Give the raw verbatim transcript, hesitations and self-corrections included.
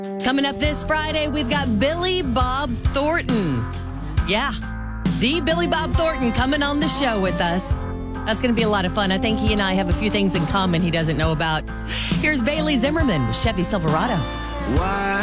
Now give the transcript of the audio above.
Coming up this Friday, we've got Billy Bob Thornton. Yeah, the Billy Bob Thornton coming on the show with us. That's going to be a lot of fun. I think he and I have a few things in common he doesn't know about. Here's Bailey Zimmerman with Chevy Silverado. Why?